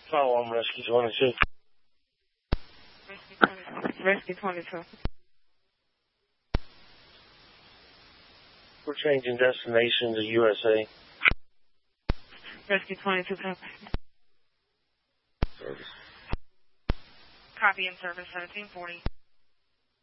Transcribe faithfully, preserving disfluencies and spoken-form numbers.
Follow on Rescue twenty-two. Rescue twenty-two. Rescue twenty-two. We're changing destination to U S A. Rescue twenty-two, copy. Service. Copy in service, seventeen forty.